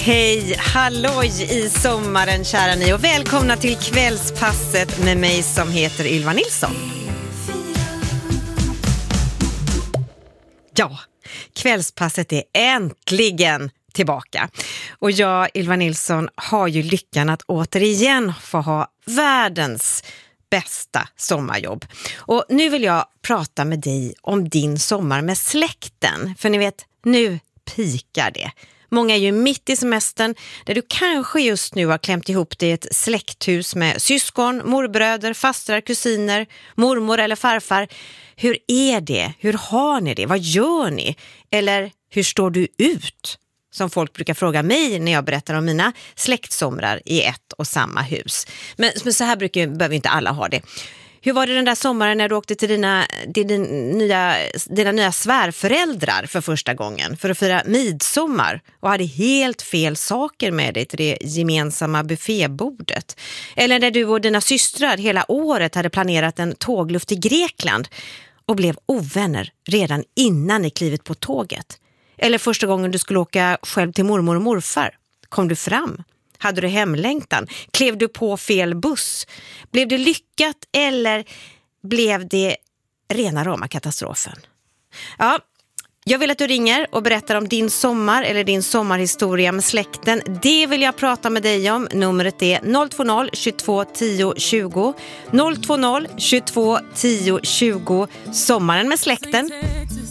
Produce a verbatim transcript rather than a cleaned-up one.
Hej, halloj i sommaren kära ni och välkomna till kvällspasset med mig som heter Ylva Nilsson. Ja, kvällspasset är äntligen tillbaka. Och jag, Ylva Nilsson, har ju lyckan att återigen få ha världens bästa sommarjobb. Och nu vill jag prata med dig om din sommar med släkten. För ni vet, nu pikar det. Många är ju mitt i semestern där du kanske just nu har klämt ihop dig i ett släkthus med syskon, morbröder, fastrar, kusiner, mormor eller farfar. Hur är det? Hur har ni det? Vad gör ni? Eller hur står du ut? Som folk brukar fråga mig när jag berättar om mina släktsomrar i ett och samma hus. Men, men så här brukar, behöver inte alla ha det. Hur var det den där sommaren när du åkte till dina, till din nya, dina nya svärföräldrar för första gången för att fira midsommar och hade helt fel saker med dig till det gemensamma buffébordet? Eller när du och dina systrar hela året hade planerat en tågluft till Grekland och blev ovänner redan innan ni klivit på tåget? Eller första gången du skulle åka själv till mormor och morfar? Kom du fram? Hade du hemlängtan? Klev du på fel buss? Blev det lyckat eller blev det rena rama katastrofen? Ja, jag vill att du ringer och berättar om din sommar eller din sommarhistoria med släkten. Det vill jag prata med dig om. Numret är noll två noll tjugotvå tio tjugo. noll två noll tjugotvå tio tjugo. Sommaren med släkten.